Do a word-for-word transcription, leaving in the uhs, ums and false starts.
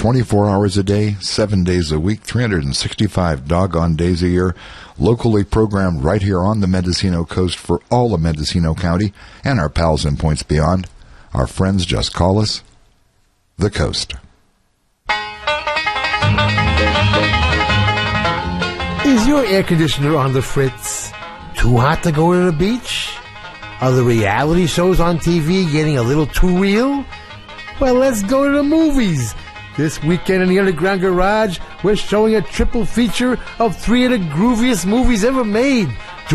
twenty-four hours a day, seven days a week, three hundred sixty-five doggone days a year, locally programmed right here on the Mendocino coast for all of Mendocino County and our pals in points beyond. Our friends just call us The Coast. Is your air conditioner on the fritz? Too hot to go to the beach? Are the reality shows on T V getting a little too real? Well, let's go to the movies. This weekend in the Underground Garage, we're showing a triple feature of three of the grooviest movies ever made.